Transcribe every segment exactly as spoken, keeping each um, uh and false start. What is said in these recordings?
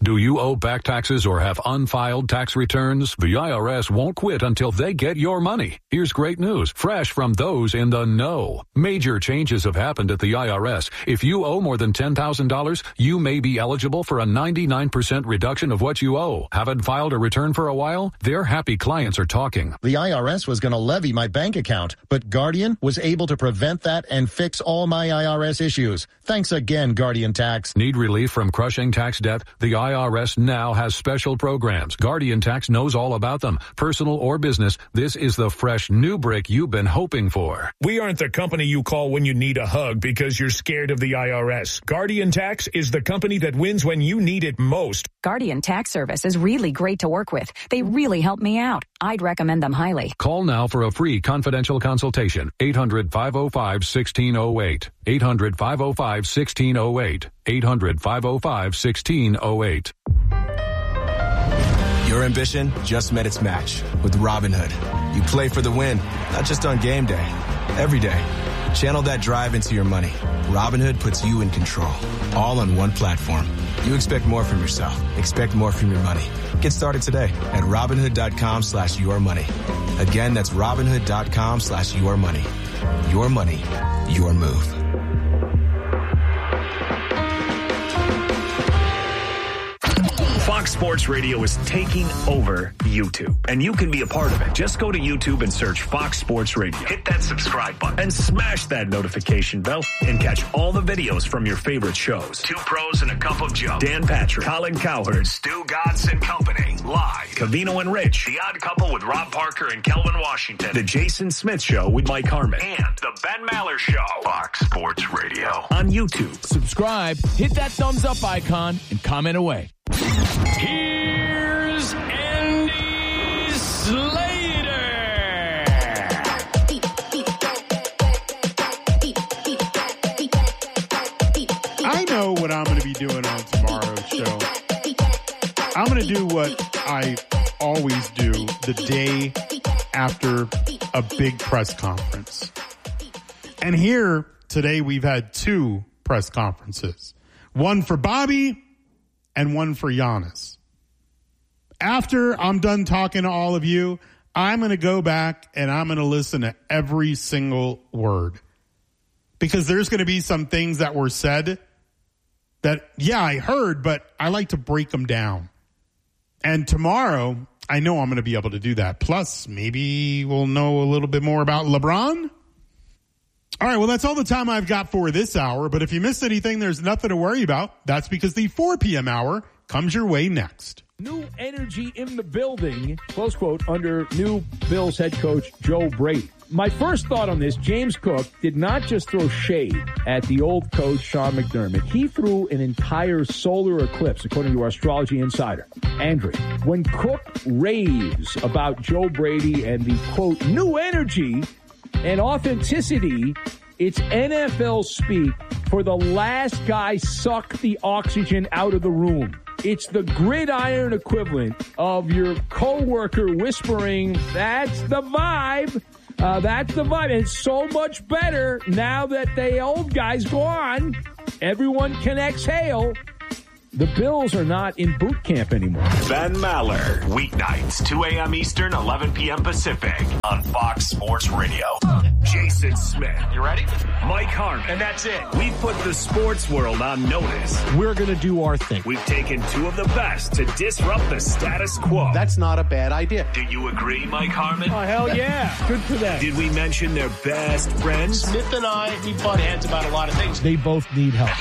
Do you owe back taxes or have unfiled tax returns? The I R S won't quit until they get your money. Here's great news, fresh from those in the know. Major changes have happened at the I R S. If you owe more than ten thousand dollars, you may be eligible for a ninety-nine percent reduction of what you owe. Haven't filed a return for a while? Their happy clients are talking. The I R S was going to levy my bank account, but Guardian was able to prevent that and fix all my I R S issues. Thanks again, Guardian Tax. Need relief from crushing tax debt? The I R S now has special programs. Guardian Tax knows all about them. Personal or business, this is the fresh new brick you've been hoping for. We aren't the company you call when you need a hug because you're scared of the I R S. Guardian Tax is the company that wins when you need it most. Guardian Tax Service is really great to work with. They really help me out. I'd recommend them highly. Call now for a free confidential consultation. eight hundred, five oh five, one six oh eight. eight hundred, five oh five, one six oh eight. eight hundred, five oh five, one six oh eight. Your ambition just met its match with Robinhood. You play for the win, not just on game day, every day. Channel that drive into your money. Robinhood puts you in control, all on one platform. You expect more from yourself. Expect more from your money. Get started today at Robinhood.com slash your money. Again, that's Robinhood.com slash your money. Your money, your move. Fox Sports Radio is taking over YouTube, and you can be a part of it. Just go to YouTube and search Fox Sports Radio. Hit that subscribe button and smash that notification bell and catch all the videos from your favorite shows. Two Pros and a Cup of Joe. Dan Patrick, Colin Cowherd, Stu Godson and Company. Live. Covino and Rich. The Odd Couple with Rob Parker and Kelvin Washington. The Jason Smith Show with Mike Harmon. And the Ben Maller Show. Fox Sports Radio on YouTube. Subscribe, hit that thumbs up icon, and comment away. Here's Andy Slater. I know what I'm going to be doing on tomorrow's show. I'm going to do what I always do the day after a big press conference. And here today we've had two press conferences. One for Bobby and one for Giannis. After I'm done talking to all of you, I'm going to go back and I'm going to listen to every single word. Because there's going to be some things that were said that, yeah, I heard, but I like to break them down. And tomorrow, I know I'm going to be able to do that. Plus, maybe we'll know a little bit more about LeBron. All right, well, that's all the time I've got for this hour. But if you missed anything, there's nothing to worry about. That's because the four p.m. hour comes your way next. New energy in the building, close quote, under new Bills head coach Joe Brady. My first thought on this, James Cook did not just throw shade at the old coach, Sean McDermott. He threw an entire solar eclipse, according to our astrology insider, Andrew. When Cook raves about Joe Brady and the, quote, new energy and authenticity, it's N F L speak for the last guy suck the oxygen out of the room. It's the gridiron equivalent of your coworker whispering, that's the vibe. Uh, that's the vibe. And it's so much better now that the old guy's gone. Everyone can exhale. The Bills are not in boot camp anymore. Ben Maller, weeknights, two a.m. Eastern, eleven p.m. Pacific on Fox Sports Radio. Jason Smith. You ready? Mike Harmon. And that's it. We've put the sports world on notice. We're going to do our thing. We've taken two of the best to disrupt the status quo. That's not a bad idea. Do you agree, Mike Harmon? Oh, hell yeah. Good for them. Did we mention their best friends? Smith and I, we butt heads about a lot of things. They both need help.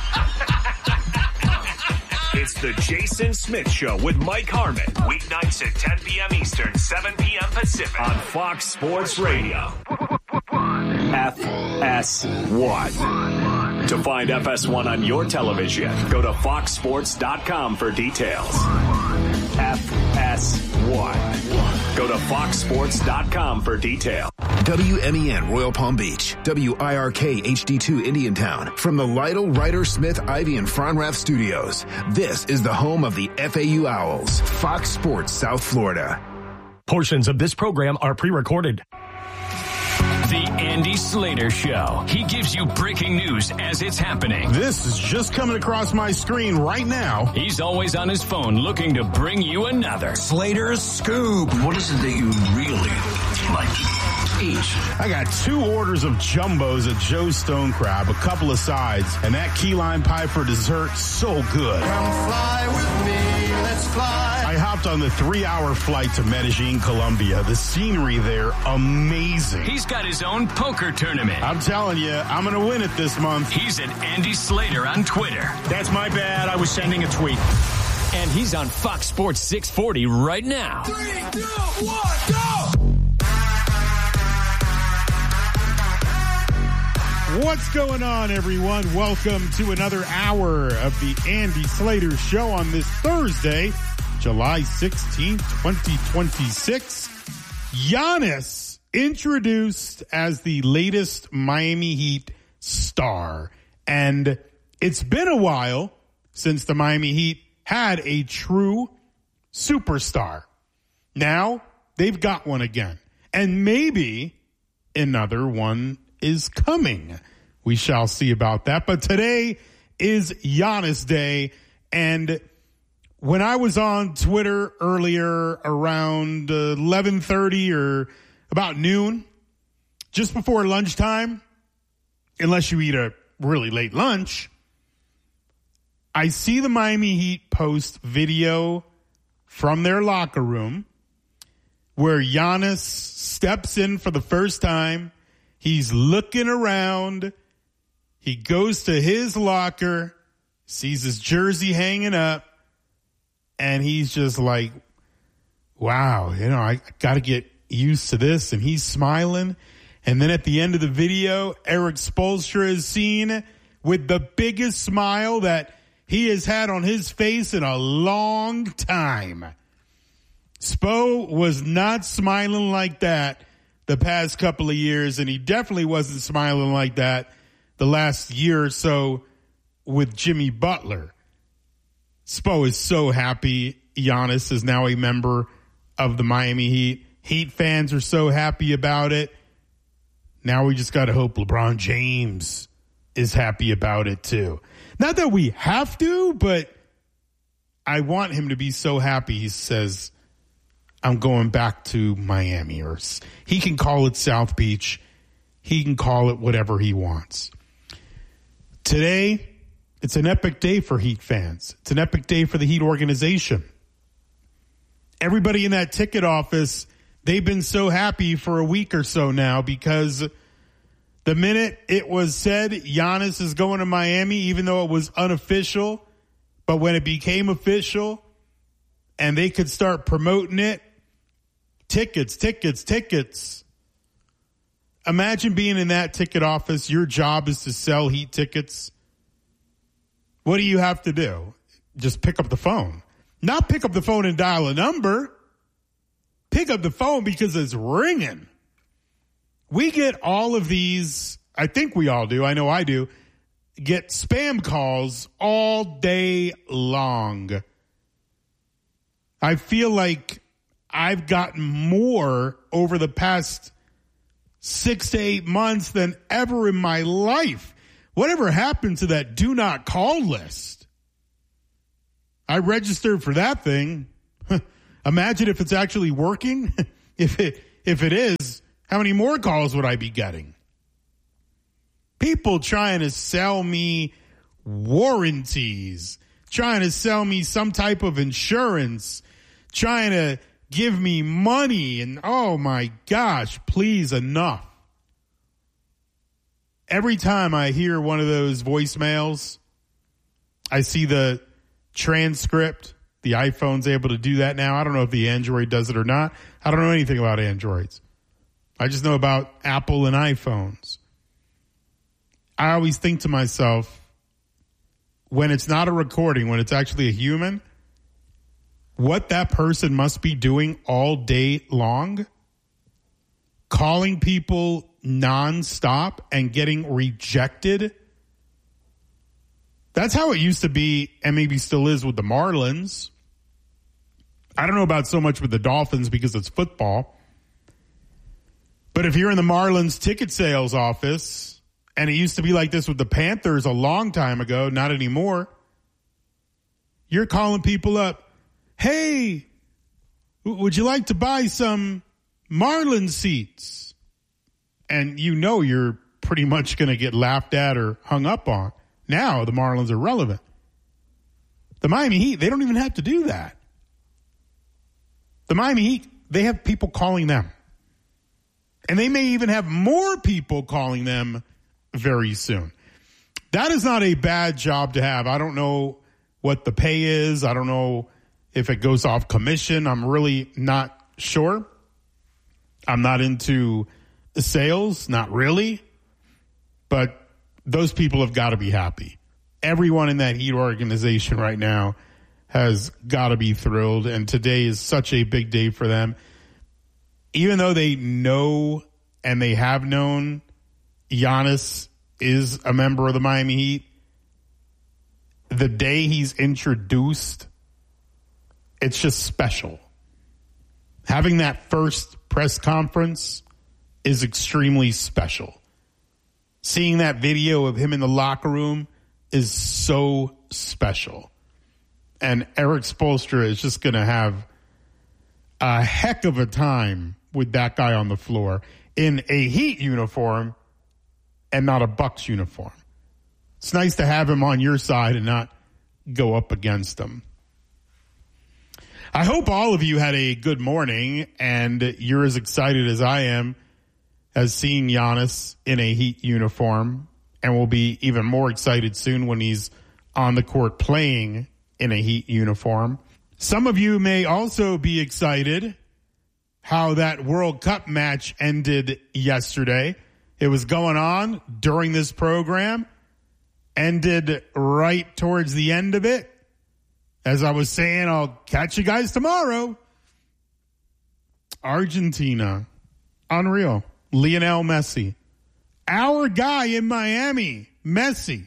It's the Jason Smith Show with Mike Harmon. Weeknights at ten p.m. Eastern, seven p.m. Pacific on Fox Sports Radio. F S one. To find F S one on your television, go to fox sports dot com for details. F S one. Go to fox sports dot com for details. W M E N Royal Palm Beach, W I R K H D two Indiantown, from the Lytle, Ryder, Smith, Ivy, and Fronrath studios. This is the home of the F A U Owls, Fox Sports South Florida. Portions of this program are pre-recorded. The Andy Slater Show. He gives you breaking news as it's happening. This is just coming across my screen right now. He's always on his phone looking to bring you another Slater's Scoop. What is it that you really like to eat? I got two orders of jumbos at Joe's Stone Crab, a couple of sides, and that key lime pie for dessert, so good. Come fly with me, let's fly. I hopped on the three-hour flight to Medellin, Colombia. The scenery there, amazing. He's got his own poker tournament. I'm telling you, I'm going to win it this month. He's at Andy Slater on Twitter. That's my bad. I was sending a tweet. And he's on Fox Sports six forty right now. Three, two, one, go! What's going on, everyone? Welcome to another hour of the Andy Slater Show on this Thursday, July sixteenth, twenty twenty-six. Giannis introduced as the latest Miami Heat star. And it's been a while since the Miami Heat had a true superstar. Now they've got one again. And maybe another one is coming. We shall see about that. But today is Giannis Day. And when I was on Twitter earlier around uh, eleven thirty or about noon, just before lunchtime, unless you eat a really late lunch, I see the Miami Heat post video from their locker room where Giannis steps in for the first time. He's looking around. He goes to his locker, sees his jersey hanging up, and he's just like, wow, you know, I got to get used to this. And he's smiling. And then at the end of the video, Eric Spoelstra is seen with the biggest smile that he has had on his face in a long time. Spo was not smiling like that the past couple of years, and he definitely wasn't smiling like that the last year or so with Jimmy Butler. Spo is so happy Giannis is now a member of the Miami Heat. Heat fans are so happy about it. Now we just got to hope LeBron James is happy about it too. Not that we have to, but I want him to be so happy he says, I'm going back to Miami, or he can call it South Beach. He can call it whatever he wants. Today, it's an epic day for Heat fans. It's an epic day for the Heat organization. Everybody in that ticket office, they've been so happy for a week or so now because the minute it was said Giannis is going to Miami, even though it was unofficial, but when it became official and they could start promoting it, tickets, tickets, tickets. Imagine being in that ticket office. Your job is to sell Heat tickets. What do you have to do? Just pick up the phone. Not pick up the phone and dial a number. Pick up the phone because it's ringing. We get all of these, I think we all do, I know I do, get spam calls all day long. I feel like I've gotten more over the past six to eight months than ever in my life. Whatever happened to that do not call list? I registered for that thing. Imagine if it's actually working. if it if it is, how many more calls would I be getting? People trying to sell me warranties, trying to sell me some type of insurance, trying to give me money, and oh my gosh, please, enough. Every time I hear one of those voicemails, I see the transcript. The iPhone's able to do that now. I don't know if the Android does it or not. I don't know anything about Androids. I just know about Apple and iPhones. I always think to myself, when it's not a recording, when it's actually a human, what that person must be doing all day long, calling people nonstop and getting rejected. That's how it used to be, and maybe still is, with the Marlins. I don't know about so much with the Dolphins because it's football. But if you're in the Marlins ticket sales office, and it used to be like this with the Panthers a long time ago, not anymore, you're calling people up, hey, w- would you like to buy some Marlins seats? And you know you're pretty much going to get laughed at or hung up on. Now the Marlins are relevant. The Miami Heat, they don't even have to do that. The Miami Heat, they have people calling them. And they may even have more people calling them very soon. That is not a bad job to have. I don't know what the pay is. I don't know if it goes off commission. I'm really not sure. I'm not into sales, not really. But those people have got to be happy. Everyone in that Heat organization right now has got to be thrilled. And today is such a big day for them. Even though they know and they have known Giannis is a member of the Miami Heat, the day he's introduced, it's just special. Having that first press conference is extremely special. Seeing that video of him in the locker room is so special. And Eric Spoelstra is just going to have a heck of a time with that guy on the floor in a Heat uniform and not a Bucks uniform. It's nice to have him on your side and not go up against him. I hope all of you had a good morning and you're as excited as I am as seeing Giannis in a Heat uniform, and will be even more excited soon when he's on the court playing in a Heat uniform. Some of you may also be excited how that World Cup match ended yesterday. It was going on during this program, ended right towards the end of it. As I was saying, I'll catch you guys tomorrow. Argentina, unreal. Lionel Messi, our guy in Miami, Messi.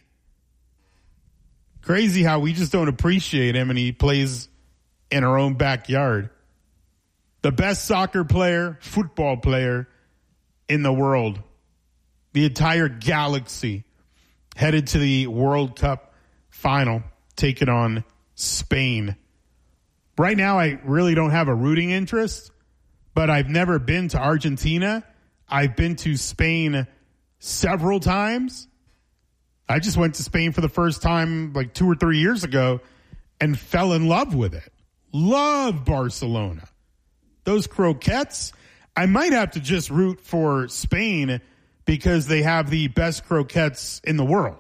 Crazy how we just don't appreciate him and he plays in our own backyard. The best soccer player, football player in the world. The entire galaxy headed to the World Cup final, taking on Spain. Right now, I really don't have a rooting interest, but I've never been to Argentina. I've been to Spain several times. I just went to Spain for the first time like two or three years ago and fell in love with it. Love Barcelona. Those croquettes, I might have to just root for Spain because they have the best croquettes in the world.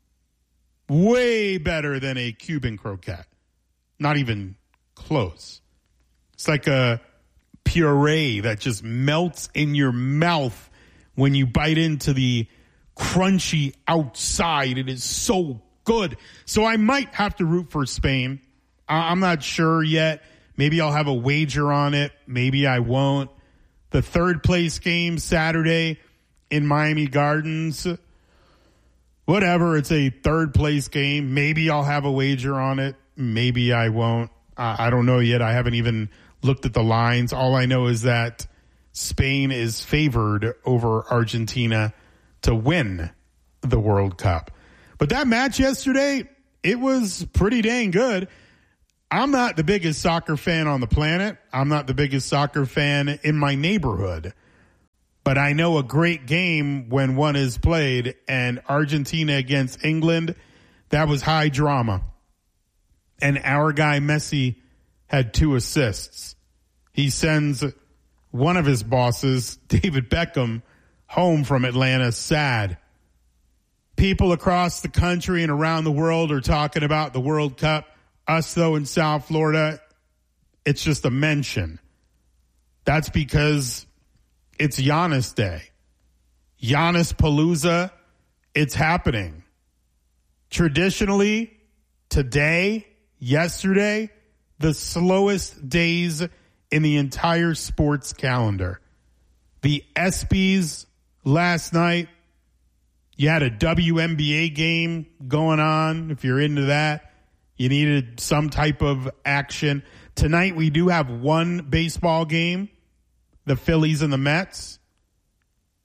Way better than a Cuban croquette. Not even close. It's like a puree that just melts in your mouth when you bite into the crunchy outside. It is so good. So I might have to root for Spain. I'm not sure yet. Maybe I'll have a wager on it. Maybe I won't. The third place game Saturday in Miami Gardens. Whatever. It's a third place game. Maybe I'll have a wager on it. Maybe I won't. I don't know yet. I haven't even looked at the lines. All I know is that Spain is favored over Argentina to win the World Cup. But that match yesterday, it was pretty dang good. I'm not the biggest soccer fan on the planet. I'm not the biggest soccer fan in my neighborhood. But I know a great game when one is played, and Argentina against England, that was high drama. And our guy Messi had two assists. He sends one of his bosses, David Beckham, home from Atlanta sad. People across the country and around the world are talking about the World Cup. Us, though, in South Florida, it's just a mention. That's because it's Giannis Day. Giannis Palooza, it's happening. Traditionally, today, yesterday, the slowest days in the entire sports calendar. The ESPYs last night, you had a W N B A game going on. If you're into that, you needed some type of action. Tonight we do have one baseball game, the Phillies and the Mets.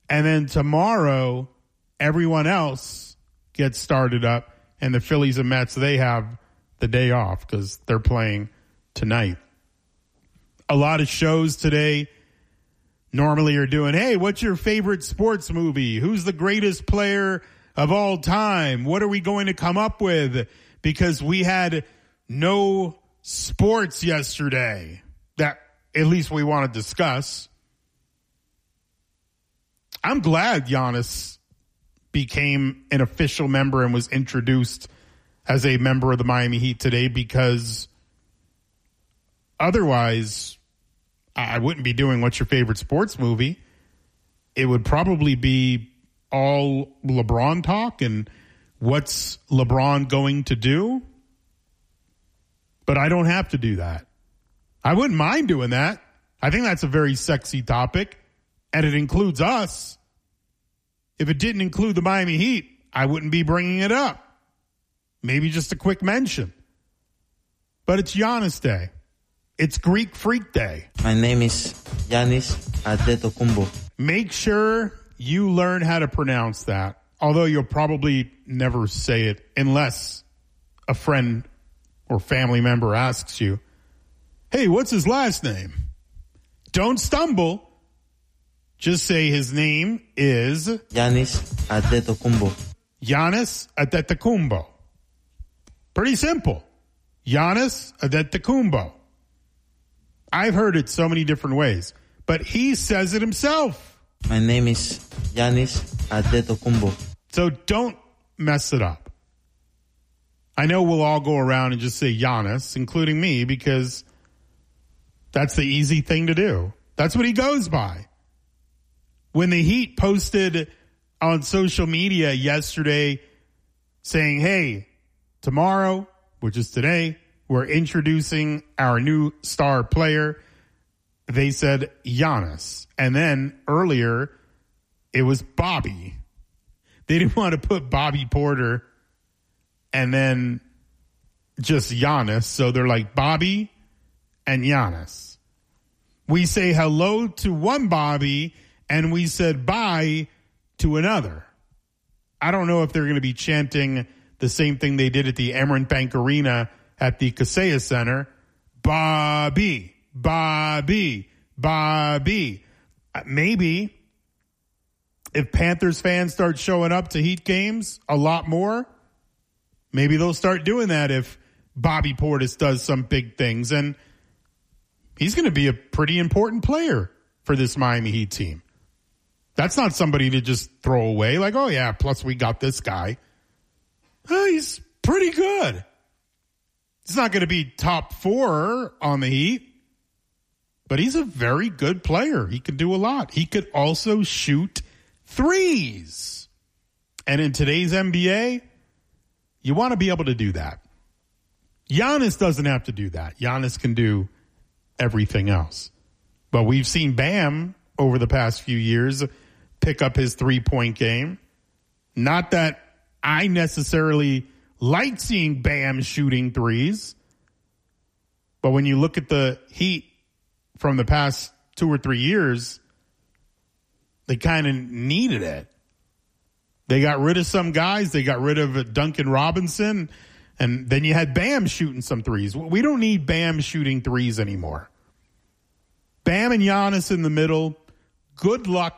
And then tomorrow, everyone else gets started up, and the Phillies and Mets, they have the day off because they're playing tonight. A lot of shows today normally are doing, hey, what's your favorite sports movie? Who's the greatest player of all time? What are we going to come up with? Because we had no sports yesterday that at least we want to discuss. I'm glad Giannis became an official member and was introduced as a member of the Miami Heat today, because otherwise I wouldn't be doing what's your favorite sports movie. It would probably be all LeBron talk and what's LeBron going to do. But I don't have to do that. I wouldn't mind doing that. I think that's a very sexy topic, and it includes us. If it didn't include the Miami Heat, I wouldn't be bringing it up. Maybe just a quick mention. But it's Giannis Day. It's Greek Freak Day. My name is Giannis Antetokounmpo. Make sure you learn how to pronounce that, although you'll probably never say it unless a friend or family member asks you, hey, what's his last name? Don't stumble. Just say his name is Giannis Antetokounmpo. Giannis Antetokounmpo. Pretty simple. Giannis Antetokounmpo. I've heard it so many different ways, but he says it himself. My name is Giannis Antetokounmpo. So don't mess it up. I know we'll all go around and just say Giannis, including me, because that's the easy thing to do. That's what he goes by. When the Heat posted on social media yesterday saying, hey, tomorrow, which is today, we're introducing our new star player, they said Giannis. And then earlier, it was Bobby. They didn't want to put Bobby Porter and then just Giannis. So they're like Bobby and Giannis. We say hello to one Bobby and we said bye to another. I don't know if they're going to be chanting the same thing they did at the Amerant Bank Arena at the Kaseya Center. Bobby, Bobby, Bobby. Maybe if Panthers fans start showing up to Heat games a lot more, maybe they'll start doing that if Bobby Portis does some big things. And he's going to be a pretty important player for this Miami Heat team. That's not somebody to just throw away like, oh, yeah, plus we got this guy. Oh, he's pretty good. He's not going to be top four on the Heat, but he's a very good player. He can do a lot. He could also shoot threes. And in today's N B A, you want to be able to do that. Giannis doesn't have to do that. Giannis can do everything else. But we've seen Bam over the past few years pick up his three-point game. Not that I necessarily like seeing Bam shooting threes, but when you look at the Heat from the past two or three years, they kind of needed it. They got rid of some guys. They got rid of Duncan Robinson, and then you had Bam shooting some threes. We don't need Bam shooting threes anymore. Bam and Giannis in the middle. Good luck